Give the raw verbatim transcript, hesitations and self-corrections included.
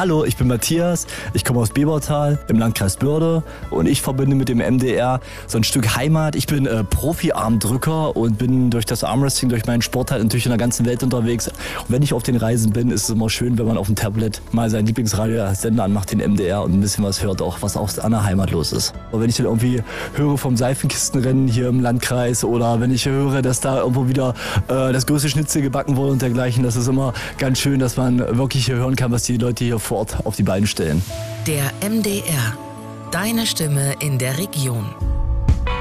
Hallo, ich bin Matthias, ich komme aus Bebertal im Landkreis Börde und ich verbinde mit dem M D R so ein Stück Heimat. Ich bin äh, Profi-Armdrücker und bin durch das Armwrestling, durch meinen Sport halt natürlich in der ganzen Welt unterwegs. Und wenn ich auf den Reisen bin, ist es immer schön, wenn man auf dem Tablet mal seinen Lieblingsradiosender anmacht, den M D R, und ein bisschen was hört, auch was auch an der Heimat los ist. Und wenn ich dann irgendwie höre vom Seifenkistenrennen hier im Landkreis oder wenn ich höre, dass da irgendwo wieder äh, das größte Schnitzel gebacken wurde und dergleichen, das ist immer ganz schön, dass man wirklich hier hören kann, was die Leute hier vor Ort auf die Beine stellen. Der M D R. Deine Stimme in der Region.